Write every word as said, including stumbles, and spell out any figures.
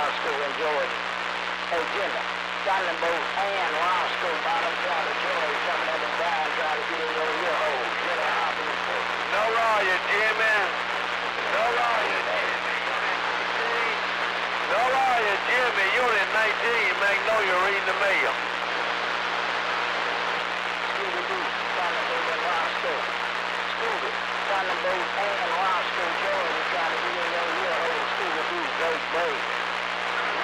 Roscoe and George. Hey, Jimmy, Thunderbolt and Roscoe bottom side of George coming up and down trying to get in your ear hole. Jimmy Hopkins. No lawyer, Jimmy. No lawyer, Jimmy. No lawyer, Jimmy. Unit nineteen. Make know you're reading the mail. Scooby-Doo, Thunderbolt and Roscoe. Scooby, Thunderbolt and Roscoe George is trying to get in your ear hole. Scooby-Doo, great bird.